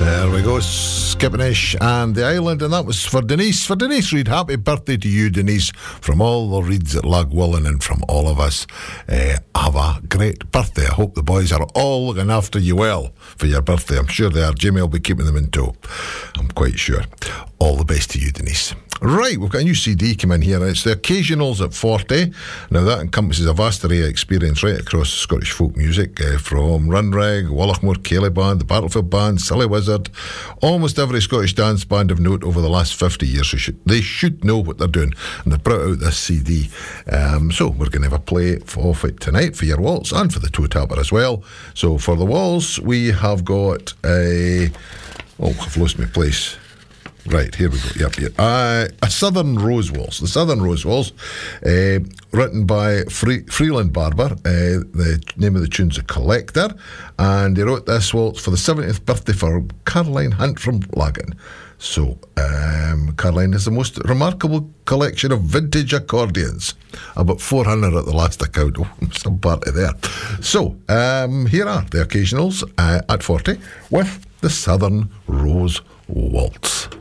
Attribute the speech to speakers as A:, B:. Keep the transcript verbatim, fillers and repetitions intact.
A: There we go, Skippinish and the Island, and that was for Denise. For Denise Reid, happy birthday to you, Denise, from all the Reeds at Lagwillan and from all of us. Uh, have a great birthday. I hope the boys are all looking after you well for your birthday. I'm sure they are. Jimmy will be keeping them in tow, I'm quite sure. All the best to you, Denise. Right, we've got a new C D come in here. It's the Occasionals at forty. Now that encompasses a vast array of experience right across Scottish folk music, uh, from Runrig, Wallachmore Ceilidh Band, the Battlefield Band, Silly Wizard, almost every Scottish dance band of note over the last fifty years. So should, they should know what they're doing, and they've brought out this C D. Um, so we're going to have a play off it tonight for your waltz and for the toe tapper as well. So for the waltz, we have got a... Oh, I've lost my place. Right, here we go. Yep, yep. Uh, a Southern Rose Waltz. The Southern Rose Waltz, uh, written by Free- Freeland Barber. Uh, the name of the tune's The Collector. And he wrote this waltz for the seventieth birthday for Caroline Hunt from Lagan. So, um, Caroline has the most remarkable collection of vintage accordions. About four hundred at the last account. Oh, some party there. So, um, here are the Occasionals uh, at forty with the Southern Rose Waltz.